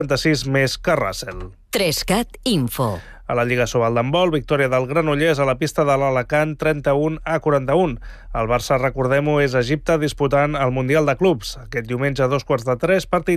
36 més que Russell. 3CAT Info. A la Lliga Sobal d'handbol, victòria del Granollers a la pista de l'Alacant 31-41. El Barça, recordem-ho, és a Egipte disputant el Mundial de Clubs. Aquest diumenge a 2:15, partit